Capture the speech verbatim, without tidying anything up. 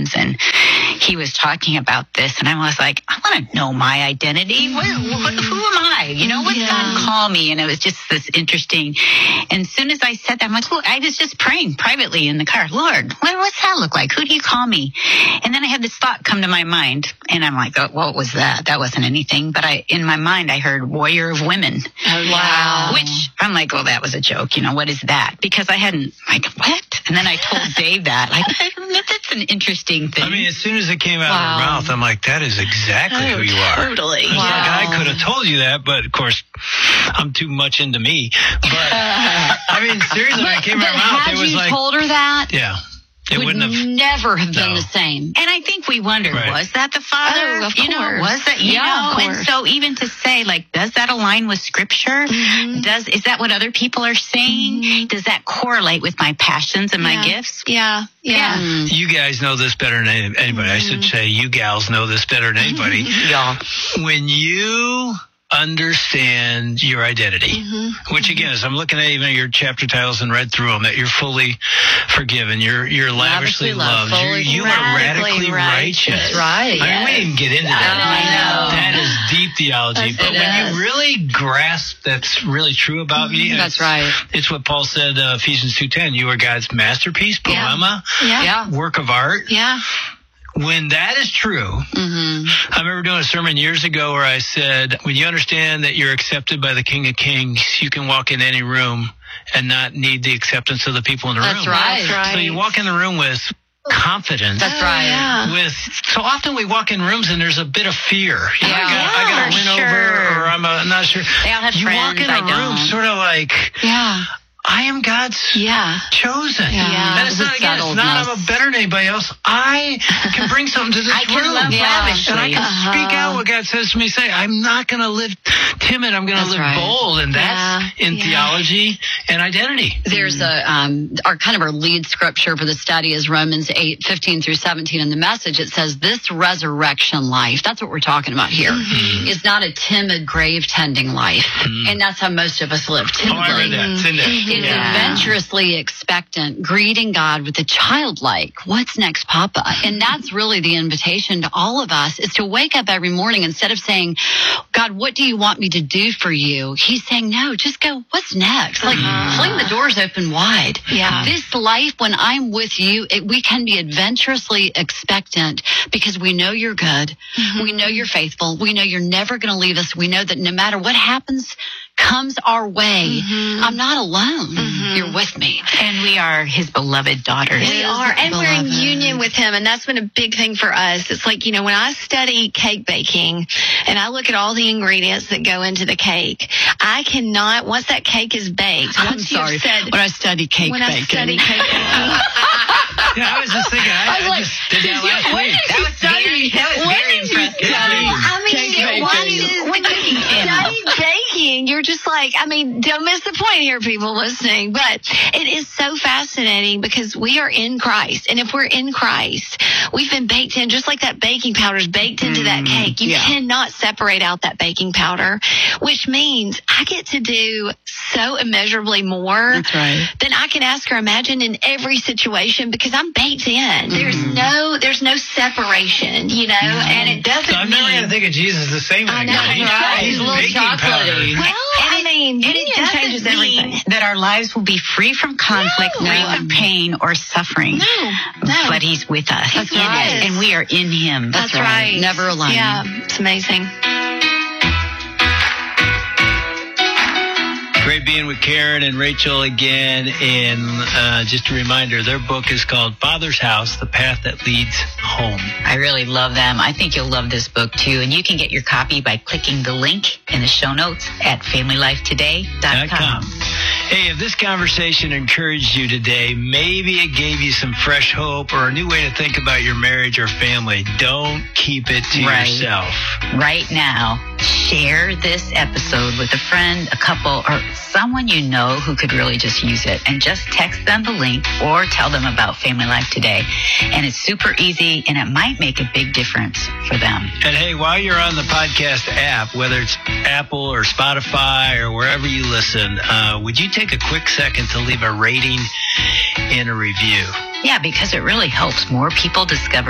friends, and he was talking about this, and I was like, I want to know my identity. What, what, who am I? You know, what did Yeah. God call me? And it was just this interesting. And as soon as I said that, I'm like, well, I was just praying privately in the car. Lord, what, what's that look like? Who do you call me? And then I had this thought come to my mind, and I'm like, oh, what was that? That wasn't anything. But I, in my mind, I heard warrior of women. Oh, wow. Which I'm like, well, that was a joke. You know, what is that? Because I hadn't, like, what? And then I told Dave that. Like, that's an interesting thing. I mean, as soon as it came out Wow. of her mouth, I'm like, that is exactly Oh, who you are. totally. It's Wow. like, I could have told you that, but of course, I'm too much into me. But, I mean, seriously, when it came out of But her mouth, had it was you like, told her that, yeah, it would wouldn't have. never have been No. the same. And I think we wonder, Right. was that the Father? Oh, of you know, course. was that, you Yeah, know? of And course. so even to say, like, does that align with Scripture? Mhm. Does, is that what other people are saying? Mhm. Does that correlate with my passions and my Yeah. gifts? Yeah. Yeah. Yeah. You guys know this better than any- anybody. I should say you gals know this better than anybody. Y'all. When you understand your identity, Mhm. which again, as I'm looking at even your chapter titles and read through them, that you're fully forgiven, you're you're lavishly, Lavishly loved, loved, you're, fully you are radically radically righteous. righteous. Right, I mean, we yes. didn't get into that. I know. That is deep theology. Yes, But it when is. you really grasp that's really true about me, That's it's, right. It's what Paul said, uh, Ephesians two ten. You are God's masterpiece, Yeah. poema, Yeah. Yeah. work of art. Yeah. When that is true, Mm-hmm. I remember doing a sermon years ago where I said, when you understand that you're accepted by the King of Kings, you can walk in any room and not need the acceptance of the people in the That's room. right. That's right. So you walk in the room with confidence. That's Oh, right. yeah. With so often we walk in rooms and there's a bit of fear. You know, Yeah. I got, I got Yeah, to win sure. over, or I'm uh, not sure. They all have you walk friends, in a I room don't. sort of like, Yeah. I am God's Yeah. chosen. Yeah. And it's There's not, a again, it's not I'm settledness. a better than anybody else. I can bring something to this I can room. love Yeah. lavishly. And I can Uh-huh. speak out what God says to me. Say, I'm not going to live timid. I'm going to That's live right. bold. And that's Yeah. in Yeah. theology and identity. There's a um, our kind of our lead scripture for the study is Romans eight fifteen through seventeen. In the Message, it says this resurrection life. That's what we're talking about here. Mm-hmm. Is not a timid grave tending life, Mm. and that's how most of us live. Oh, Timidly. I read that. It's in there. It's Yeah. adventurously expectant, greeting God with a childlike, what's next, Papa? And that's really the invitation to all of us, is to wake up every morning instead of saying, God, what do you want me to do for you? He's saying, no, just go, what's next? Like, fling the doors open wide. Yeah. This life, when I'm with you, it, we can be adventurously expectant because we know you're good. We know you're faithful. We know you're never going to leave us. We know that no matter what happens, comes our way, I'm not alone. You're with me. And we are his beloved daughters. We Is are, and we're in beloved. union with him, and that's been a big thing for us. It's like, you know, when I study cake baking and I look at all the ingredients that go into the cake, I cannot, once that cake is baked, I'm once sorry. you've said, When I study cake when I baking. study cake baking, Yeah, I was just thinking, I, I was I like, just did that did you- last when week. did you study? that was When very did you impressive. study? I Cake mean, baking. what is, when you study baking, you're just like, I mean, don't miss the point here, people listening, but it is so fascinating because we are in Christ. And if we're in Christ, we've been baked in, just like that baking powder is baked into that cake. You yeah. cannot separate out that baking powder, which means I get to do so immeasurably more That's right. than I can ask or imagine in every situation because I'm baked in. There's no, there's no separation, you know, and it doesn't So I've never mean. had to think of Jesus the same way. I know, again. He's- right? He's He's a little baking chocolatey. powder. Well, I mean, And it union doesn't changes mean everything. that our lives will be free from conflict, No. free from pain or suffering. No, no. But he's with us. That's in it, right. and we are in him. That's right. Never alone. Yeah, it's amazing. Great being with Karen and Rachel again. And uh, just a reminder, their book is called Father's House, The Path That Leads Home. I really love them. I think you'll love this book too. And you can get your copy by clicking the link in the show notes at family life today dot com. Hey, if this conversation encouraged you today, maybe it gave you some fresh hope or a new way to think about your marriage or family, don't keep it to Right. yourself. Right now, share this episode with a friend, a couple, or someone you know who could really just use it. And just text them the link or tell them about Family Life Today. And it's super easy, and it might make a big difference for them. And hey, while you're on the podcast app, whether it's Apple or Spotify or wherever you listen, uh, would you take a quick second to leave a rating and a review? Yeah, because it really helps more people discover